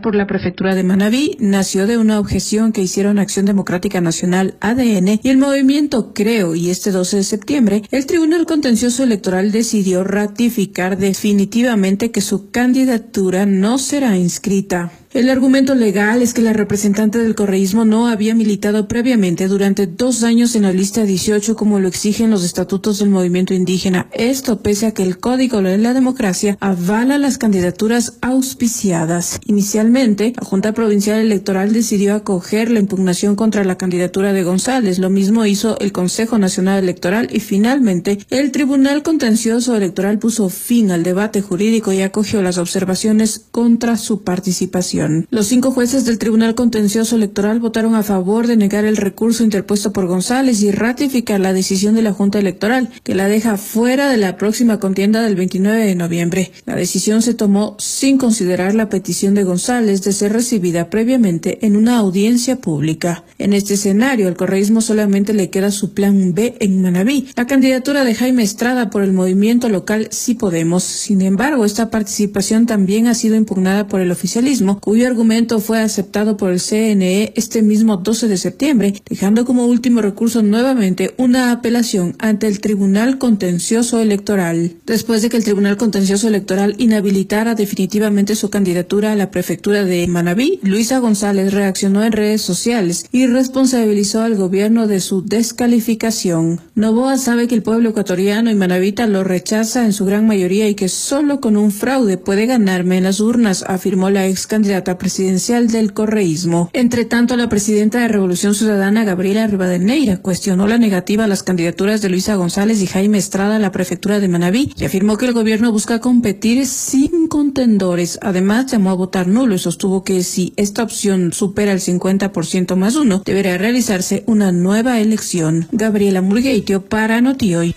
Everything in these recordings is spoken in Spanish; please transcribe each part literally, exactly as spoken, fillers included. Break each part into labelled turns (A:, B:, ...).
A: por la prefectura de Manabí nació de una objeción que hicieron Acción Democrática Nacional A D N y el movimiento Creo, y este doce de septiembre el Tribunal Contencioso Electoral decidió ratificar definitivamente que su candidatura no será inscrita. El argumento legal es que la representante del correísmo no había militado previamente durante dos años en la lista dieciocho como lo exigen los estatutos del movimiento indígena. Esto pese a que el Código de la Democracia avala las candidaturas auspiciadas. Inicialmente, la Junta Provincial Electoral decidió acoger la impugnación contra la candidatura de González. Lo mismo hizo el Consejo Nacional Electoral y finalmente el Tribunal Contencioso Electoral puso fin al debate jurídico y acogió las observaciones contra su participación. Los cinco jueces del Tribunal Contencioso Electoral votaron a favor de negar el recurso interpuesto por González y ratificar la decisión de la Junta Electoral, que la deja fuera de la próxima contienda del veintinueve de noviembre. La decisión se tomó sin considerar la petición de González de ser recibida previamente en una audiencia pública. En este escenario, al correísmo solamente le queda su plan B en Manabí, la candidatura de Jaime Estrada por el movimiento local Sí Podemos. Sin embargo, esta participación también ha sido impugnada por el oficialismo, cuyo argumento fue aceptado por el C N E este mismo doce de septiembre, dejando como último recurso nuevamente una apelación ante el Tribunal Contencioso Electoral. Después de que el Tribunal Contencioso Electoral inhabilitara definitivamente su candidatura a la prefectura de Manabí, Luisa González reaccionó en redes sociales y responsabilizó al gobierno de su descalificación. Noboa sabe que el pueblo ecuatoriano y manabita lo rechaza en su gran mayoría y que solo con un fraude puede ganarme en las urnas, afirmó la ex candidata presidencial del correísmo. Entre tanto, la presidenta de Revolución Ciudadana, Gabriela Rivadeneira, cuestionó la negativa a las candidaturas de Luisa González y Jaime Estrada a la prefectura de Manabí y afirmó que el gobierno busca competir sin contendores. Además, llamó a votar nulo y sostuvo que si esta opción supera el cincuenta por ciento más uno, deberá realizarse una nueva elección. Gabriela Murgueitio para Notioy.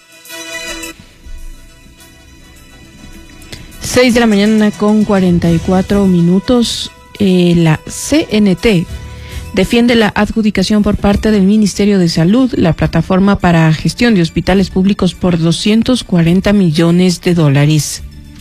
A: seis de la mañana con cuarenta y cuatro minutos. Eh, la C N T defiende la adjudicación por parte del Ministerio de Salud, la plataforma para gestión de hospitales públicos, por doscientos cuarenta millones de dólares.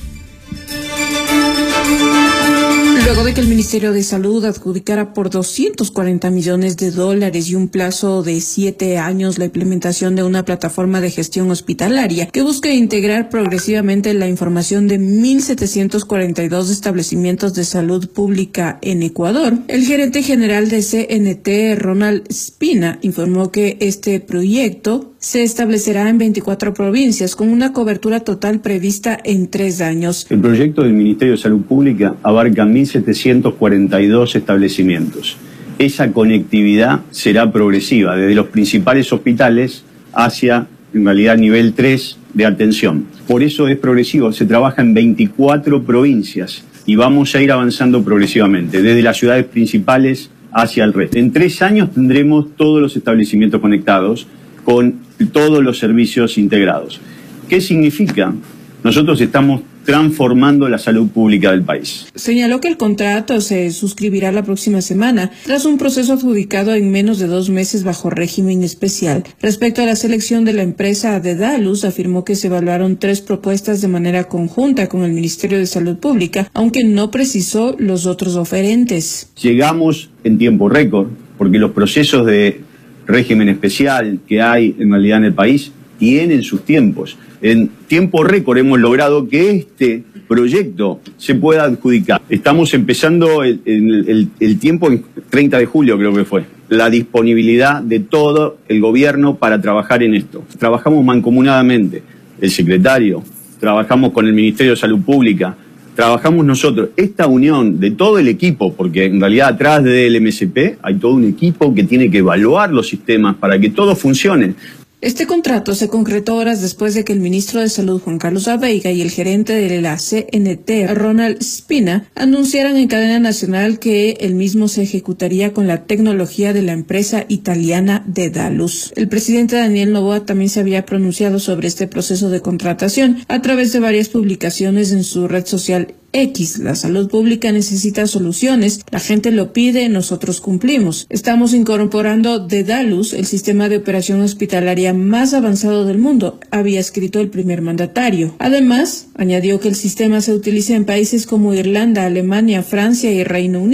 A: Luego de que el Ministerio de Salud adjudicara por doscientos cuarenta millones de dólares y un plazo de siete años la implementación de una plataforma de gestión hospitalaria que busca integrar progresivamente la información de mil setecientos cuarenta y dos establecimientos de salud pública en Ecuador, el gerente general de C N T, Ronald Spina, informó que este proyecto se establecerá en veinticuatro provincias con una cobertura total prevista en tres años.
B: El proyecto del Ministerio de Salud Pública abarca mil setecientos cuarenta y dos establecimientos. Esa conectividad será progresiva desde los principales hospitales hacia, en realidad, nivel tres de atención. Por eso es progresivo, se trabaja en veinticuatro provincias y vamos a ir avanzando progresivamente, desde las ciudades principales hacia el resto. En tres años tendremos todos los establecimientos conectados con todos los servicios integrados. ¿Qué significa? Nosotros estamos transformando la salud pública del país.
A: Señaló que el contrato se suscribirá la próxima semana, tras un proceso adjudicado en menos de dos meses bajo régimen especial. Respecto a la selección de la empresa Dedalus, afirmó que se evaluaron tres propuestas de manera conjunta con el Ministerio de Salud Pública, aunque no precisó los otros oferentes.
B: Llegamos en tiempo récord, porque los procesos de régimen especial que hay en realidad en el país tienen sus tiempos. En tiempo récord hemos logrado que este proyecto se pueda adjudicar. Estamos empezando el, el, el, el tiempo en treinta de julio, creo que fue. La disponibilidad de todo el gobierno para trabajar en esto. Trabajamos mancomunadamente, el secretario, trabajamos con el Ministerio de Salud Pública, trabajamos nosotros. Esta unión de todo el equipo, porque en realidad atrás del M S P hay todo un equipo que tiene que evaluar los sistemas para que todo funcione.
A: Este contrato se concretó horas después de que el ministro de Salud, Juan Carlos Abeiga, y el gerente de la C N T, Ronald Spina, anunciaran en cadena nacional que el mismo se ejecutaría con la tecnología de la empresa italiana Dedalus. El presidente Daniel Noboa también se había pronunciado sobre este proceso de contratación a través de varias publicaciones en su red social X. La salud pública necesita soluciones, la gente lo pide, nosotros cumplimos. Estamos incorporando Dedalus, el sistema de operación hospitalaria más avanzado del mundo, había escrito el primer mandatario. Además, añadió que el sistema se utiliza en países como Irlanda, Alemania, Francia y Reino Unido.